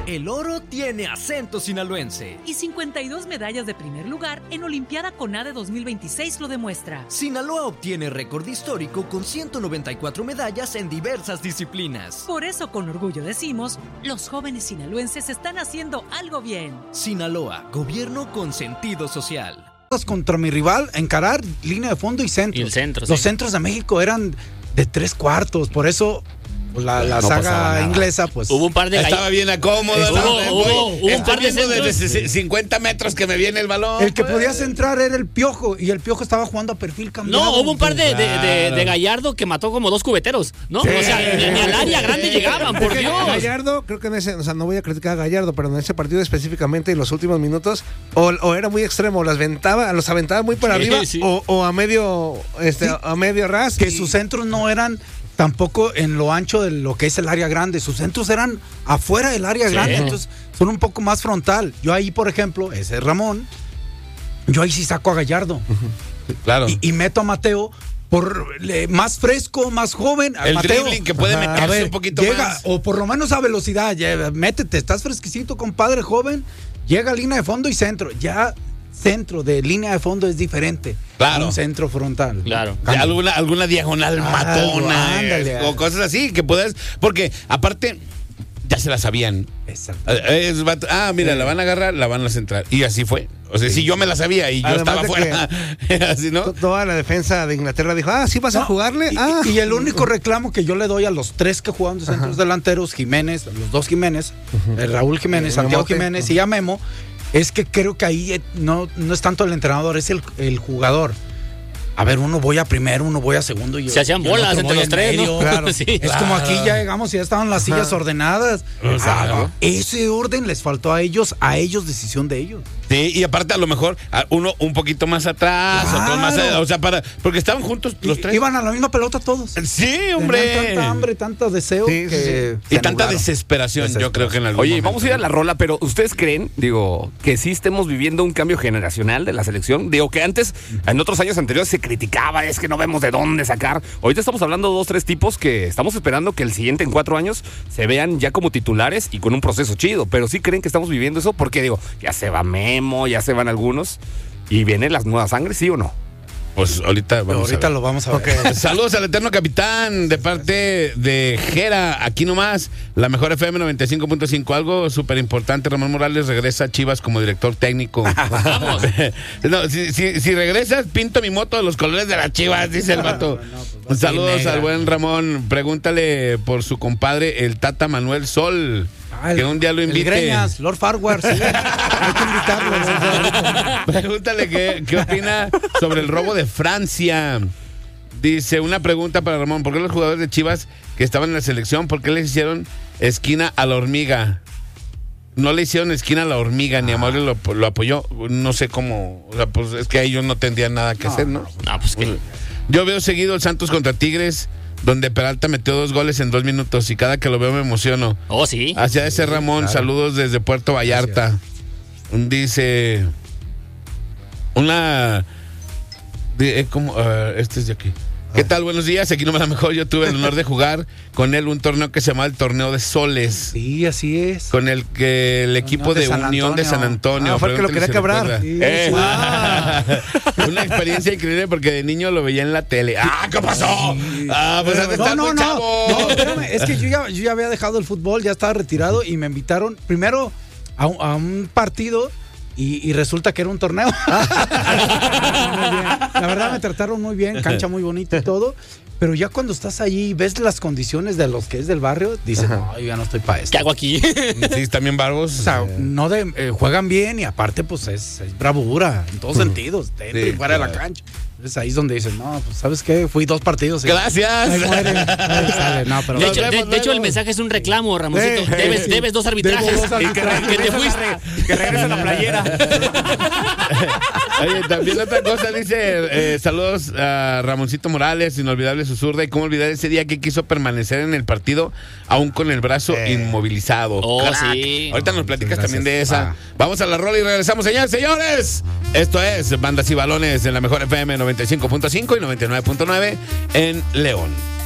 El oro tiene acento sinaloense. Y 52 medallas de primer lugar en Olimpiada CONADE 2026 lo demuestra. Sinaloa obtiene récord histórico con 194 medallas en diversas disciplinas. Por eso con orgullo decimos, los jóvenes sinaloenses están haciendo algo bien. Sinaloa, gobierno con sentido social. Contra mi rival, encarar línea de fondo y centro. Y el centro, Los sí. centros de México eran de 3/4, por eso pues, la saga inglesa, pues... Hubo un par de Estaba bien acómodo. Hubo un par de viendo centros. desde 50 metros que me viene el balón. El que podía centrar era el Piojo, y el Piojo estaba jugando a perfil cambiado. No, hubo un par de Gallardo que mató como 2 cubeteros, ¿no? Sí. O sea, ni al área grande llegaban, por Dios. Gallardo, creo que en ese, o sea, no voy a criticar a Gallardo, pero en ese partido específicamente en los últimos minutos, o era muy extremo, los aventaba muy para arriba, sí. o a medio, a medio ras. Que sus centros no eran tampoco en lo ancho de lo que es el área grande, sus centros eran afuera del área grande, entonces son un poco más frontal. Yo ahí, por ejemplo, ese es Ramón, yo ahí sí saco a Gallardo. Claro. Y meto a Mateo por más fresco, más joven. El Mateo, dribbling que puede meterse un poquito llega, más. o por lo menos a velocidad, métete, estás fresquecito, compadre joven, llega a línea de fondo y centro, ya centro de línea de fondo es diferente. Claro. Un centro frontal. Claro. Ya alguna diagonal matona ándale. o cosas así que puedes, porque aparte ya se la sabían. Exacto. Mira, la van a agarrar, la van a centrar. Y así fue. O sea, si yo me la sabía y yo Además estaba de fuera. Así, ¿no? Toda la defensa de Inglaterra dijo, ¿sí vas a jugarle? Y el único reclamo que yo le doy a los 3 que jugaban de centros delanteros, Jiménez, los 2 Jiménez, Raúl Jiménez, Santiago Jiménez y a Memo, es que creo que ahí no es tanto el entrenador, es el jugador. A ver, uno voy a primero, uno voy a segundo. Se hacían bolas entre los tres, ¿no? Claro. Sí. Es como aquí ya llegamos y ya estaban las sillas ordenadas. Ese orden les faltó a ellos decisión de ellos. Sí, y aparte a lo mejor uno un poquito más atrás, otro más o sea, porque estaban juntos los tres. Iban a la misma pelota todos. Sí, hombre. Tenían tanta hambre, tanto deseo que y tanta desesperación, yo creo que en algún Oye, momento. vamos a ir a la rola, pero ¿ustedes creen, que sí estemos viviendo un cambio generacional de la selección? Digo, que antes, en otros años anteriores se criticaba, es que no vemos de dónde sacar. Ahorita estamos hablando de 2, 3 tipos que estamos esperando que el siguiente en 4 años se vean ya como titulares y con un proceso chido, pero sí creen que estamos viviendo eso, porque ya se va Memo, ya se van algunos, y vienen las nuevas sangres, ¿sí o no? Pues ahorita lo vamos a ver. Saludos al eterno capitán de parte de Jera, aquí nomás, la mejor FM 95.5. Algo súper importante, Ramón Morales regresa a Chivas como director técnico. Vamos. No, si regresas, pinto mi moto de los colores de las Chivas, dice el vato. Saludos al buen Ramón. Pregúntale por su compadre, el Tata Manuel Sol. Que un día lo invite. Greñas, Lord Farquhar, sí. Hay que invitarlo. Pregúntale qué opina sobre el robo de Francia. Dice, una pregunta para Ramón. ¿Por qué los jugadores de Chivas que estaban en la selección, por qué les hicieron esquina a la hormiga? No le hicieron esquina a la hormiga, ni a Mario lo apoyó. No sé cómo. O sea, pues es que ahí ellos no tendrían nada que hacer, ¿no? No, pues que... Yo veo seguido el Santos contra Tigres, donde Peralta metió 2 goles en 2 minutos y cada que lo veo me emociono. Oh, sí. Hacia ese Ramón, claro. Saludos desde Puerto Vallarta. Dice este es de aquí. ¿Qué tal? Buenos días, aquí no me la mejor. Yo tuve el honor de jugar con él un torneo que se llamaba el Torneo de Soles. Sí, así es. Con el equipo de Unión de San Antonio. Fue el que lo quería quebrar. Sí, Una experiencia increíble porque de niño lo veía en la tele. ¿Qué pasó? Pues No, espérame, es que yo ya había dejado el fútbol, ya estaba retirado y me invitaron primero a un partido. Y resulta que era un torneo. La verdad me trataron muy bien, cancha muy bonita y todo. Pero ya cuando estás allí y ves las condiciones de los que es del barrio, dices, no, yo ya no estoy para esto. ¿Qué hago aquí? Sí, están bien barbos. O sea, juegan bien y aparte pues es bravura en todos sentidos, dentro y fuera de la cancha. Entonces ahí es donde dices, no, pues ¿sabes qué? Fui 2 partidos. Gracias. Ahí muere. Ahí sale. No, pero de hecho, el mensaje es un reclamo, Ramoncito. Debes 2 arbitrajes. Que te fuiste. Que regrese a la playera. Oye, también otra cosa dice, saludos a Ramoncito Morales, inolvidable su zurda, y cómo olvidar ese día que quiso permanecer en el partido aún con el brazo inmovilizado. Sí. Ahorita nos platicas también de esa. Vamos a la rola y regresamos, señores. Esto es Bandas y Balones en la mejor FM 95.5 y 99.9 en León.